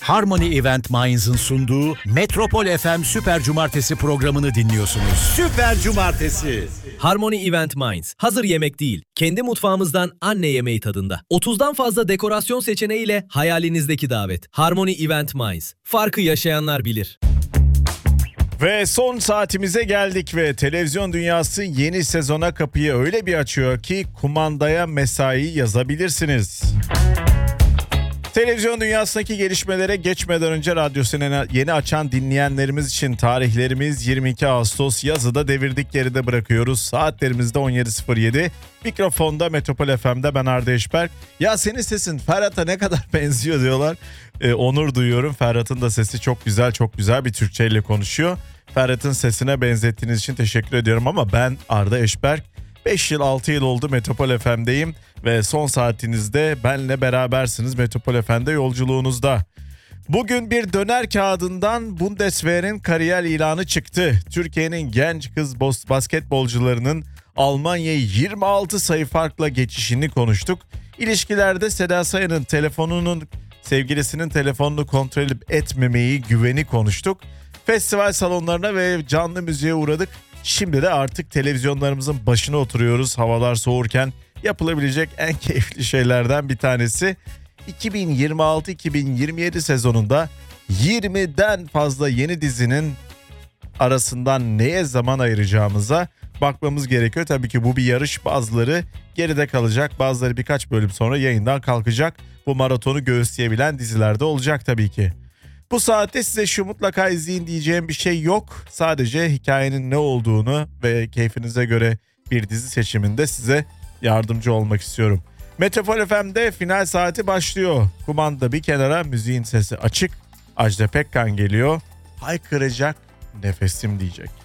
Harmony Event Minds'ın sunduğu Metropol FM Süper Cumartesi programını dinliyorsunuz. Süper Cumartesi. Harmony Event Minds. Hazır yemek değil. Kendi mutfağımızdan anne yemeği tadında. 30'dan fazla dekorasyon seçeneğiyle hayalinizdeki davet. Harmony Event Minds. Farkı yaşayanlar bilir. Ve son saatimize geldik ve televizyon dünyası yeni sezona kapıyı öyle bir açıyor ki kumandaya mesai yazabilirsiniz. Televizyon dünyasındaki gelişmelere geçmeden önce radyosunu yeni açan dinleyenlerimiz için tarihlerimiz 22 Ağustos, yazı da devirdik geride bırakıyoruz. Saatlerimizde 17.07. Mikrofonda Metropol FM'de ben Arda Eşberk. Ya senin sesin Ferhat'a ne kadar benziyor diyorlar. Onur duyuyorum. Ferhat'ın da sesi çok güzel bir Türkçeyle konuşuyor. Ferhat'ın sesine benzettiğiniz için teşekkür ediyorum ama ben Arda Eşberk. 5 yıl 6 yıl oldu Metropol FM'deyim ve son saatinizde benle berabersiniz Metropol FM'de yolculuğunuzda. Bugün bir döner kağıdından Bundeswehr'in kariyer ilanı çıktı. Türkiye'nin genç kız basketbolcularının Almanya'yı 26 sayı farkla geçişini konuştuk. İlişkilerde Seda Sayan'ın sevgilisinin telefonunu kontrol edip etmemeyi, güveni konuştuk. Festival salonlarına ve canlı müziğe uğradık. Şimdi de artık televizyonlarımızın başına oturuyoruz havalar soğurken. Yapılabilecek en keyifli şeylerden bir tanesi 2026-2027 sezonunda 20'den fazla yeni dizinin arasından neye zaman ayıracağımıza bakmamız gerekiyor. Tabii ki bu bir yarış, bazıları geride kalacak, bazıları birkaç bölüm sonra yayından kalkacak. Bu maratonu göğüsleyebilen dizilerde olacak tabii ki. Bu saatte size şu mutlaka izleyin diyeceğim bir şey yok. Sadece hikayenin ne olduğunu ve keyfinize göre bir dizi seçiminde size yardımcı olmak istiyorum. Metropol FM'de final saati başlıyor. Kumanda bir kenara, müziğin sesi açık. Ajda Pekkan geliyor. Haykıracak nefesim diyecek.